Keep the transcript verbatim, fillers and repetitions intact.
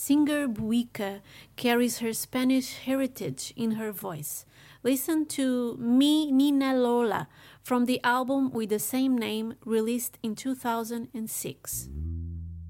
Singer Buica carries her Spanish heritage in her voice. Listen to Mi Nina Lola from the album with the same name released in two thousand six.